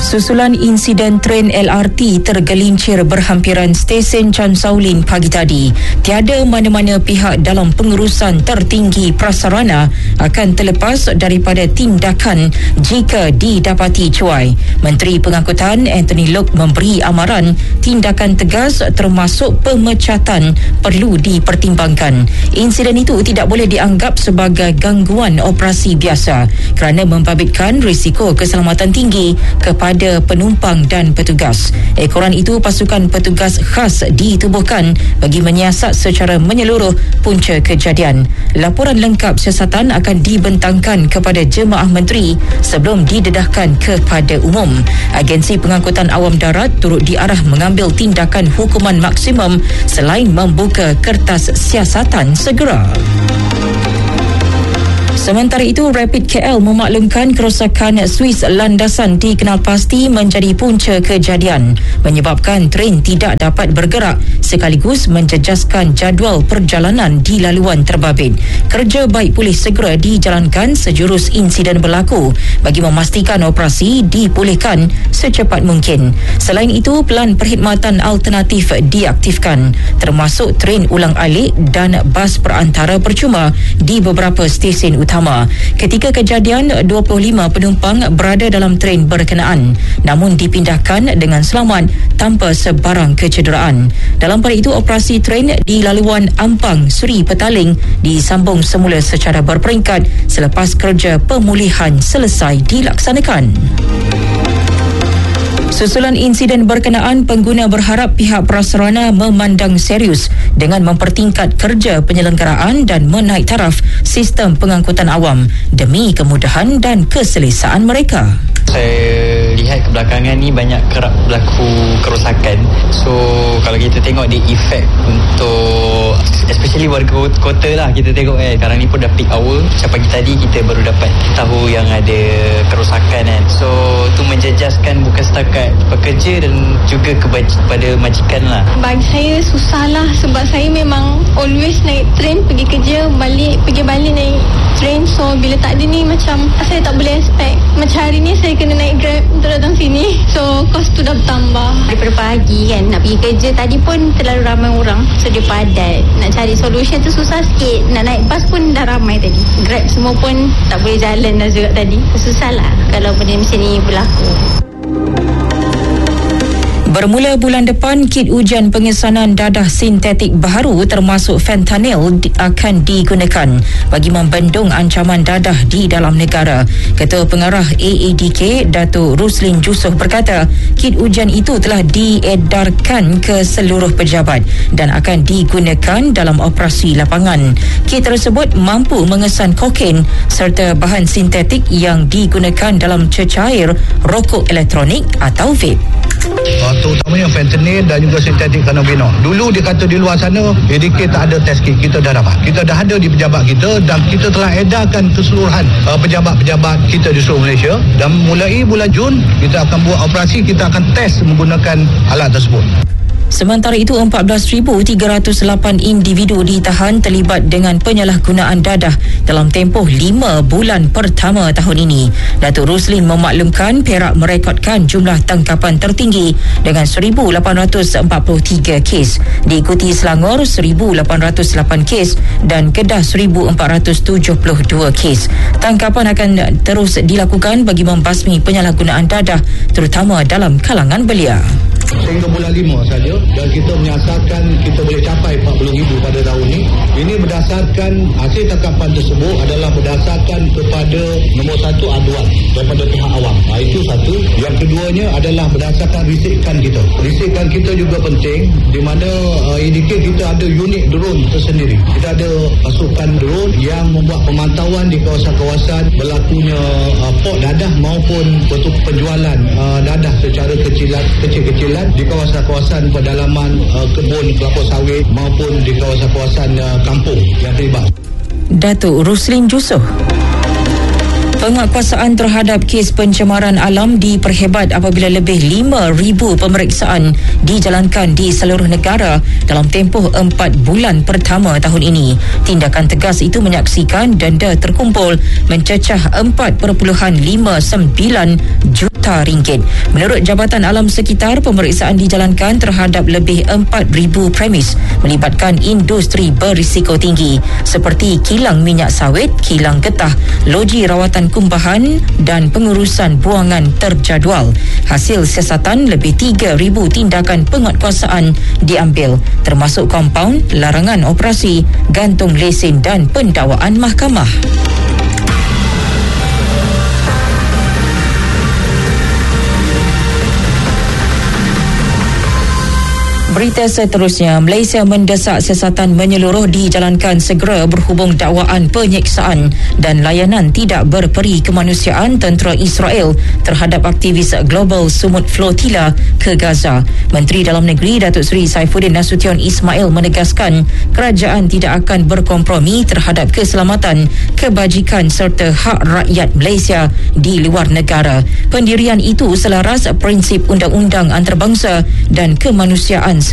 Susulan insiden tren LRT tergelincir berhampiran stesen Chan Shaolin pagi tadi, tiada mana-mana pihak dalam pengurusan tertinggi prasarana akan terlepas daripada tindakan jika didapati cuai. Menteri Pengangkutan Anthony Loke memberi amaran tindakan tegas termasuk pemecatan perlu dipertimbangkan. Insiden itu tidak boleh dianggap sebagai gangguan operasi biasa kerana membabitkan risiko keselamatan tinggi kepada penumpang dan petugas. Ekoran itu pasukan petugas khas ditubuhkan bagi menyiasat secara menyeluruh punca kejadian. Laporan lengkap siasatan akan dibentangkan kepada jemaah menteri sebelum didedahkan kepada umum. Agensi Pengangkutan Awam Darat turut diarah mengambil tindakan hukuman maksimum selain membuka kertas siasatan segera. Sementara itu, Rapid KL memaklumkan kerosakan Swiss landasan dikenal pasti menjadi punca kejadian, menyebabkan tren tidak dapat bergerak sekaligus menjejaskan jadual perjalanan di laluan terbabit. Kerja baik pulih segera dijalankan sejurus insiden berlaku bagi memastikan operasi dipulihkan secepat mungkin. Selain itu, pelan perkhidmatan alternatif diaktifkan, termasuk tren ulang-alik dan bas perantara percuma di beberapa stesen utama. Ketika kejadian, 25 penumpang berada dalam tren berkenaan namun dipindahkan dengan selamat tanpa sebarang kecederaan. Dalam pada itu, operasi tren di laluan Ampang Seri Petaling disambung semula secara berperingkat selepas kerja pemulihan selesai dilaksanakan. Susulan insiden berkenaan, pengguna berharap pihak prasarana memandang serius dengan mempertingkat kerja penyelenggaraan dan menaik taraf sistem pengangkutan awam demi kemudahan dan keselesaan mereka. Saya lihat kebelakangan ni banyak kerap berlaku kerosakan. So kalau kita tengok dia efek untuk especially warga kota lah, kita tengok sekarang ni pun dah peak hour. Macam pagi tadi kita baru dapat tahu yang ada kerosakan kan. So tu menjejaskan bukan setakat pekerja dan juga kepada majikan lah. Bagi saya susah lah sebab saya memang always naik train pergi kerja, pergi balik naik train. So bila tak ada ni macam saya tak boleh expect. Macam hari ni saya kena naik Grab untuk datang sini. So kos tu dah bertambah. Daripada pagi kan nak pergi kerja, tadi pun terlalu ramai orang. So dia padat. Nak cari solution tu susah sikit. Nak naik bas pun dah ramai tadi. Grab semua pun tak boleh jalan dah juga tadi. Susah lah kalau benda macam ni berlaku. Bermula bulan depan, kit ujian pengesanan dadah sintetik baharu termasuk fentanyl akan digunakan bagi membendung ancaman dadah di dalam negara. Ketua Pengarah AADK, Datuk Ruslin Jusoh berkata, kit ujian itu telah diedarkan ke seluruh pejabat dan akan digunakan dalam operasi lapangan. Kit tersebut mampu mengesan kokain serta bahan sintetik yang digunakan dalam cecair rokok elektronik atau vape. Terutamanya fentanyl dan juga sintetik kanabinol. Dulu dia kata di luar sana ADK tak ada test kit, kita dah dapat. Kita dah ada di pejabat kita dan kita telah edarkan keseluruhan pejabat-pejabat kita di seluruh Malaysia, dan mulai bulan Jun kita akan buat operasi, kita akan test menggunakan alat tersebut. Sementara itu, 14,308 individu ditahan terlibat dengan penyalahgunaan dadah dalam tempoh 5 bulan pertama tahun ini. Datuk Ruslin memaklumkan Perak merekodkan jumlah tangkapan tertinggi dengan 1,843 kes. Diikuti Selangor 1,808 kes dan Kedah 1,472 kes. Tangkapan akan terus dilakukan bagi membasmi penyalahgunaan dadah terutama dalam kalangan belia. Sehingga bulan 5 saja, dan kita menyasarkan kita boleh capai 40,000 pada tahun ini. Ini berdasarkan hasil tangkapan tersebut adalah berdasarkan kepada nombor 1 aduan daripada pihak awam. Itu satu. Yang keduanya adalah berdasarkan risikan kita. Risikan kita juga penting, di mana indikasi kita ada unit drone tersendiri. Kita ada pasukan drone yang membuat pemantauan di kawasan-kawasan berlakunya port dadah maupun penjualan dadah secara kecil-kecilan di kawasan-kawasan pedalaman kebun kelapa sawit maupun di kawasan-kawasan kampung yang terlibat. Datuk Ruslin Jusoh. Penguatkuasaan terhadap kes pencemaran alam diperhebat apabila lebih 5,000 pemeriksaan dijalankan di seluruh negara dalam tempoh 4 bulan pertama tahun ini. Tindakan tegas itu menyaksikan denda terkumpul mencecah 4.59 juta ringgit. Menurut Jabatan Alam Sekitar, pemeriksaan dijalankan terhadap lebih 4,000 premis melibatkan industri berisiko tinggi seperti kilang minyak sawit, kilang getah, loji rawatan kumbahan dan pengurusan buangan terjadual. Hasil siasatan lebih 3,000 tindakan penguatkuasaan diambil, termasuk kompaun, larangan operasi, gantung lesen dan pendakwaan mahkamah. Berita seterusnya, Malaysia mendesak siasatan menyeluruh dijalankan segera berhubung dakwaan penyiksaan dan layanan tidak berperi kemanusiaan tentera Israel terhadap aktivis Global Sumut Flotilla ke Gaza. Menteri Dalam Negeri Datuk Seri Saifuddin Nasution Ismail menegaskan kerajaan tidak akan berkompromi terhadap keselamatan, kebajikan serta hak rakyat Malaysia di luar negara. Pendirian itu selaras prinsip undang-undang antarabangsa dan kemanusiaan